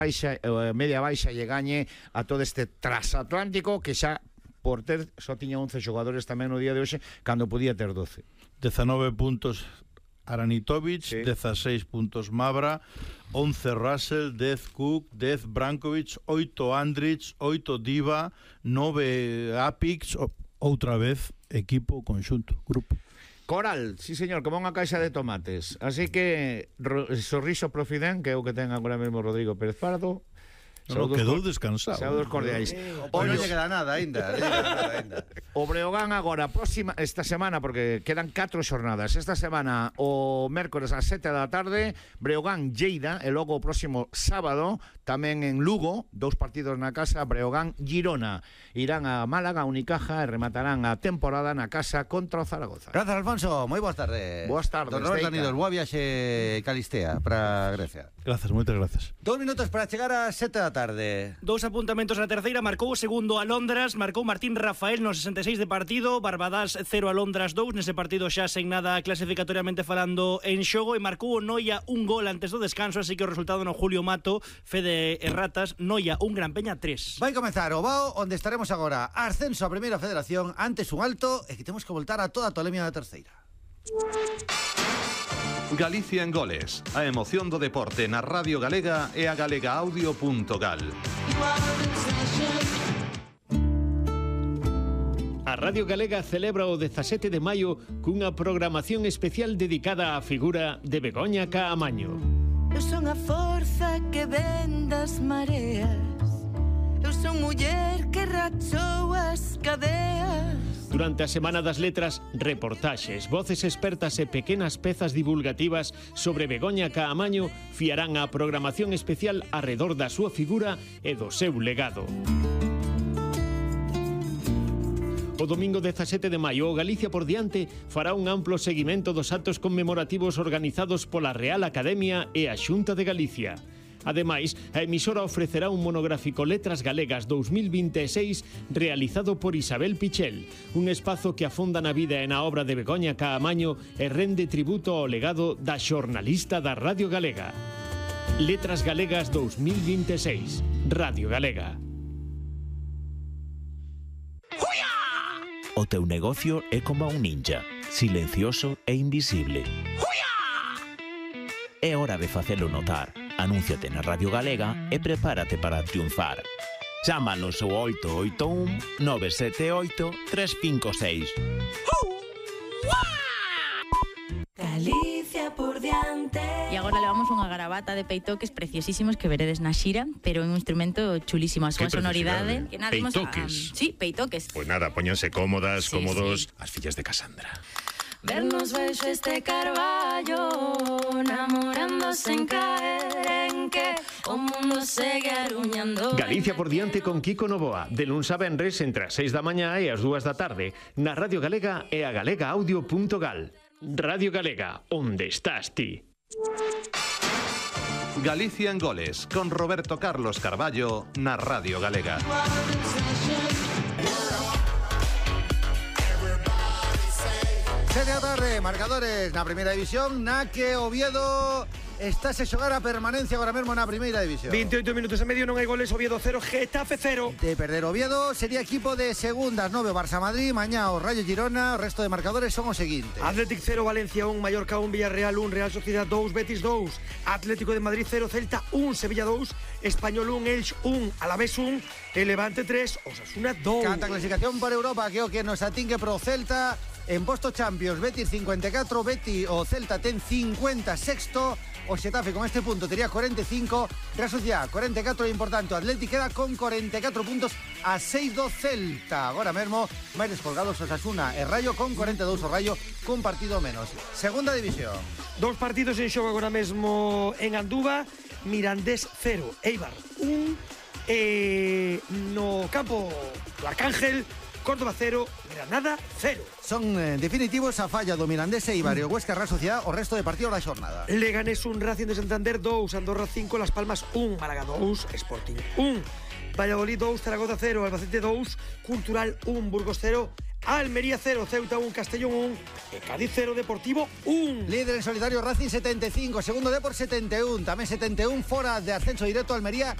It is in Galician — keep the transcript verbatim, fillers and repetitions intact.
baixa, eh, media baixa lle gañe a todo este transatlántico que xa por ter só tiña once xogadores tamén no día de hoxe cando podía ter doce. dezanove puntos Aranitovic, sí. dezasseis puntos Mavra, once Russell, dez Cook, dez Brankovic, oito Andrich, oito Diva, nove Apix, outra vez equipo, conxunto, grupo. Coral, sí señor, como unha caixa de tomates. Así que sorriso profiden, que é o que ten agora mesmo Rodrigo Pérez Pardo. No, quedou descansado. Saúdos cordiais. Eh, o non lle queda nada aínda, aínda. O Breogán agora, próxima esta semana, porque quedan catro xornadas. Esta semana, o mércores ás sete da tarde, Breogán Lleida, e logo o próximo sábado, tamén en Lugo, dous partidos na casa, Breogán Girona. Irán a Málaga, Unicaja, e rematarán a temporada na casa contra o Zaragoza. Grazas, Alfonso, moi boas tardes. Boas tardes, Don Roberto Teica. Anidos, boa viaxe Calistea para Grecia. Grazas, moitas grazas. Dos minutos para chegar ás sete da tarde. Dous apuntamentos na terceira. Marcou o segundo Alondras, marcou Martín Rafael no sesenta e seis de partido, Barbadás cero, Alondras dous, nese partido xa sen nada clasificatoriamente falando en xogo, e marcou o Noia un gol antes do descanso, así que o resultado no Julio Mato, Fede Erratas, Noia un, Gran Peña tres. Vai comezar o Bao, onde estaremos agora. Ascenso a Primeira Federación, antes un alto, e que temos que voltar a toda a tolemia da terceira. Galicia en goles, a emoción do deporte na Radio Galega e a galegaaudio punto gal. A Radio Galega celebra o dezasete de maio cunha programación especial dedicada á figura de Begoña Caamaño. Eu son a forza que ven das mareas, eu son muller que rachou as cadeas. Durante a Semana das Letras, reportaxes, voces expertas e pequenas pezas divulgativas sobre Begoña Caamaño fiarán a programación especial arredor da súa figura e do seu legado. O domingo dezasete de maio, o Galicia por diante fará un amplo seguimento dos actos conmemorativos organizados pola Real Academia e a Xunta de Galicia. Ademais, a emisora ofrecerá un monográfico Letras Galegas dous mil vinte e seis realizado por Isabel Pichel, un espazo que afonda na vida e na obra de Begoña Caamaño e rende tributo ao legado da xornalista da Radio Galega. Letras Galegas dous mil vinte e seis, Radio Galega. O teu negocio é como un ninja, silencioso e invisible. É hora de facelo notar. Anúnciate na Radio Galega e prepárate para triunfar. Chámanos ao oito oito un, nove sete oito, tres cinco seis. Galicia por diante. E agora levamos unha garabata de peitoques preciosísimos que veredes na xira, pero un instrumento chulísimo, a súa sonoridade. Que nada, peitoques? A, sí, peitoques. Pois nada, póñanse cómodas, Sí, cómodos, sí. as fillas de Casandra. Vernos baixo este carballo, namorándose en caer en que o mundo segue aruñando. Galicia por diante con Kiko Novoa, de luns a venres entre as seis da mañá e as dúas da tarde, na Radio Galega e a galegaaudio punto gal. Radio Galega, onde estás ti? Galicia en goles, con Roberto Carlos Carballo na Radio Galega. Sete da tarde, marcadores na Primeira División, na que Oviedo está se xogar a permanencia agora mesmo na Primeira División. veintioito minutos e medio, non hai goles, Oviedo cero, Getafe cero. De perder Oviedo sería equipo de segundas, nove Barça Madrid, mañá o Rayo Girona, o resto de marcadores son os seguintes. Athletic cero, Valencia un, Mallorca un, Villarreal un, Real Sociedad dous, Betis dous, Atlético de Madrid cero, Celta un, Sevilla dous, Español un, Elche un, Alavés un, e Levante tres, Osasuna dous. Canta clasificación para Europa, que é o que nos atingue pro Celta. En posto Champions, Betis cincuenta e catro, Betis o Celta ten cincuenta, sexto, o Xetafe con este punto tería cuarenta e cinco, Real Sociedad cuarenta e catro, e importante, o Atlético queda con cuarenta e catro puntos a seis do Celta. Agora mesmo, máis descolgados Osasuna e Rayo con cuarenta e dous, o Rayo cun partido menos. Segunda División. Dos partidos en xogo agora mesmo en Andúba, Mirandés cero, Eibar un, e no campo do Arcángel, Córdoba cero, Granada cero. Son eh, definitivos a falla do Mirandés e Eibar e o Huesca Real Sociedad o resto de partidos da xornada. Leganés un, Racing de Santander dous, Andorra cinco, Las Palmas un, Málaga dous, Sporting un, Valladolid dous, Zaragoza cero, Albacete dous, Cultural un, Burgos cero, Almería cero, Ceuta un, Castellón un, e Cádiz cero, Deportivo un. Líder en solitario Racing setenta y cinco, segundo Depor setenta y uno, tamén setenta y uno fora de ascenso directo Almería